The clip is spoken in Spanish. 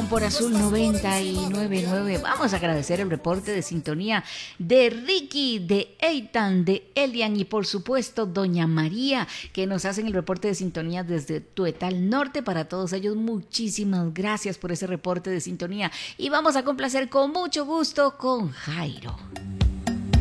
por Azul 99.9. Vamos a agradecer el reporte de sintonía de Ricky, de Eitan, de Elian y por supuesto Doña María, que nos hacen el reporte de sintonía desde Tuetal Norte. Para todos ellos, muchísimas gracias por ese reporte de sintonía. Y vamos a complacer con mucho gusto con Jairo.